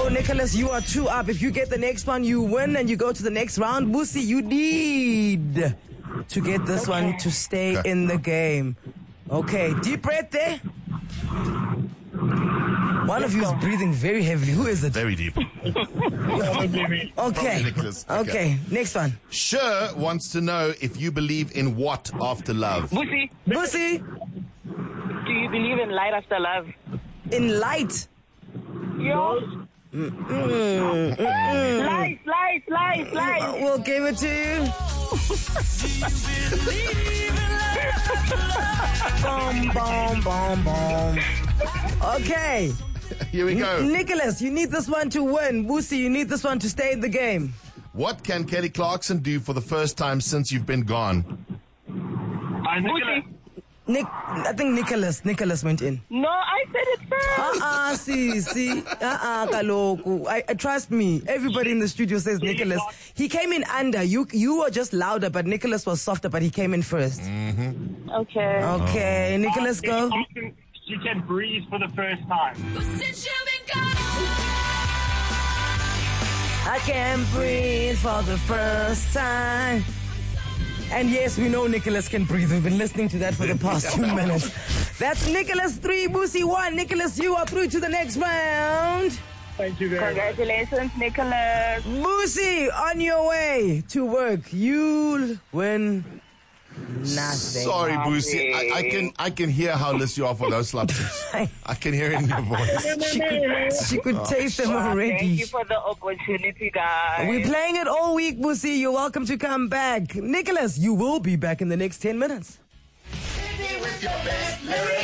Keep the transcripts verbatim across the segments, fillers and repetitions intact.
So, Nicholas, you are two up. If you get the next one, you win and you go to the next round. Busi, you need to get this okay. one to stay okay. in the game. Okay, deep breath there. One of you is breathing very heavily. Who is it? Very deep. Okay. Okay. Okay. Next one. Sure wants to know if you believe in what after love. Busi. Busi. Do you believe in light after love? In light? Yo. Mm, mm, mm. Light, light, light, light. We'll give it to you. Boom, boom, boom, boom. Okay. Here we go. N- Nicholas, you need this one to win. Busi, you need this one to stay in the game. What can Kelly Clarkson do for the first time since you've been gone? Uh, Nicholas. Nick, I think Nicholas, Nicholas went in. No, I said it first. Uh-uh, see, see. Uh-uh, Kaloku. I, I, trust me. Everybody in the studio says Nicholas. He came in under. You you were just louder, but Nicholas was softer, but he came in first. Mm-hmm. Okay. Okay, oh. Nicholas, go. She can breathe for the first time. I can breathe for the first time. And yes, we know Nicholas can breathe. We've been listening to that for the past two minutes. That's Nicholas three, Busi one. Nicholas, you are through to the next round. Thank you very much. Congratulations, Nicholas. Busi, on your way to work. You'll win nothing. Sorry, Busi. I, I can I can hear how list you are for those slapsticks. I can hear it in your voice. She could, she could oh. taste them already. Thank you for the opportunity, guys. We're playing it all week, Busi. You're welcome to come back. Nicholas, you will be back in the next ten minutes. With your best lyric.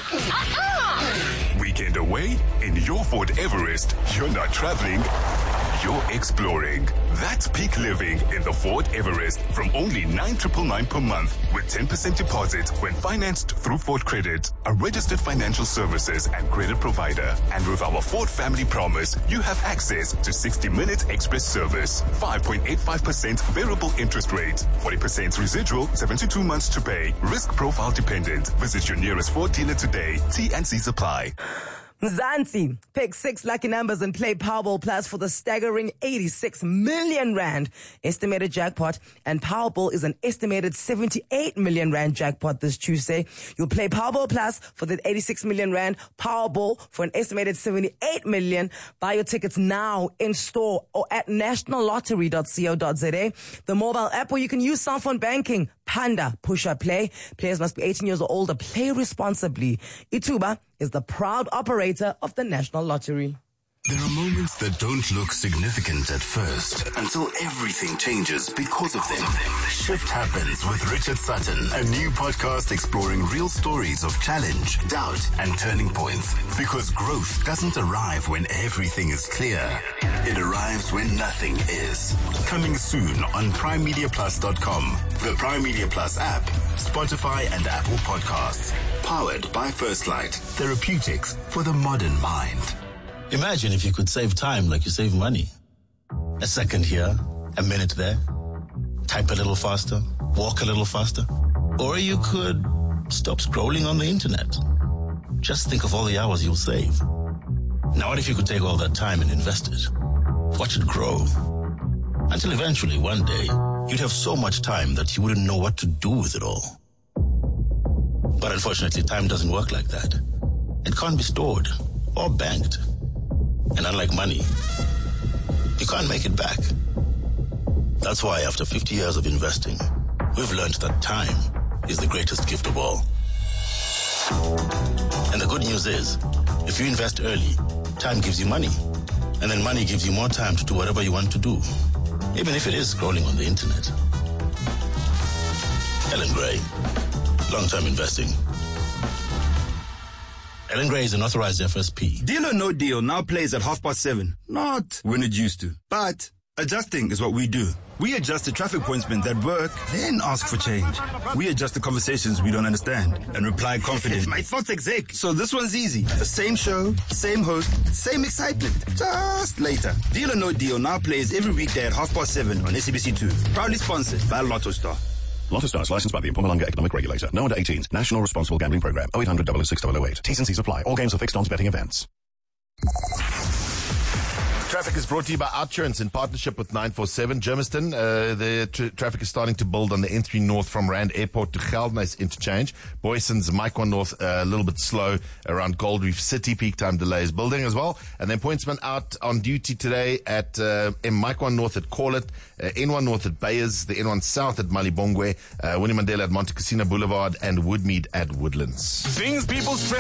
Weekend away in your Ford Everest. You're not traveling, you're exploring. That's peak living in the Ford Everest from only nine thousand nine hundred ninety-nine per month with ten percent deposit when financed through Ford Credit, a registered financial services and credit provider. And with our Ford Family Promise, you have access to sixty minute express service, five point eight five percent variable interest rate, forty percent residual, seventy-two months to pay, risk profile dependent. Visit your nearest Ford dealer today. T and C's apply. Mzansi, pick six lucky numbers and play Powerball Plus for the staggering eighty-six million rand estimated jackpot. And Powerball is an estimated seventy-eight million rand jackpot this Tuesday. You'll play Powerball Plus for the eighty-six million rand, Powerball for an estimated seventy-eight million. Buy your tickets now in store or at national lottery dot co dot za. The mobile app where you can use cell phone banking. Panda Push Up Play. Players must be eighteen years or older. Play responsibly. Ituba is the proud operator of the National Lottery. There are moments that don't look significant at first until everything changes because of them. Shift Happens with Richard Sutton, a new podcast exploring real stories of challenge, doubt, and turning points. Because growth doesn't arrive when everything is clear. It arrives when nothing is. Coming soon on prime media plus dot com, the Prime Media Plus app, Spotify, and Apple Podcasts. Powered by First Light. Therapeutics for the modern mind. Imagine if you could save time like you save money. A second here, a minute there. Type a little faster, walk a little faster. Or you could stop scrolling on the internet. Just think of all the hours you'll save. Now what if you could take all that time and invest it? Watch it grow. Until eventually, one day, you'd have so much time that you wouldn't know what to do with it all. But unfortunately, time doesn't work like that. It can't be stored or banked. And unlike money, you can't make it back. That's why after fifty years of investing, we've learned that time is the greatest gift of all. And the good news is, if you invest early, time gives you money. And then money gives you more time to do whatever you want to do, even if it is scrolling on the internet. Ellen Gray, long-term investing. Ellen Gray is an authorized F S P. Deal or No Deal now plays at half past seven. Not when it used to. But adjusting is what we do. We adjust the traffic pointsmen that work, then ask for change. We adjust the conversations we don't understand and reply confident. My thoughts exec. So this one's easy. The same show, same host, same excitement. Just later. Deal or No Deal now plays every weekday at half past seven on S A B C two. Proudly sponsored by Lotto Star. Lotto Star is licensed by the Mpumalanga Economic Regulator. No under eighteens. National Responsible Gambling Program. oh eight hundred, double oh six, double oh eight. T's and C's apply. All games are fixed odds betting events. Traffic is brought to you by Outsurance in partnership with nine four seven. Germiston, uh, the tra- traffic is starting to build on the N three North from Rand Airport to Geldenhuys interchange. Boyson's Mike one North, uh, a little bit slow around Gold Reef City. Peak time delays building as well. And then pointsman out on duty today at uh, Mike one North at Corlett, uh, N one North at Bayers, the N one South at Malibongwe, uh, Winnie Mandela at Monte Cassino Boulevard, and Woodmead at Woodlands. Things people stress